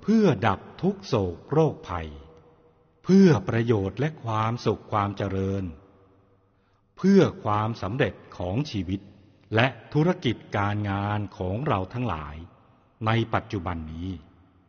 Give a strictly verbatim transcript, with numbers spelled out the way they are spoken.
พื่อดับทุกโศกโรคภัยเพื่อประโยชน์และความสุขความเจริญเพื่อความสำเร็จของชีวิตและธุรกิจการงานของเราทั้งหลายในปัจจุบันนี้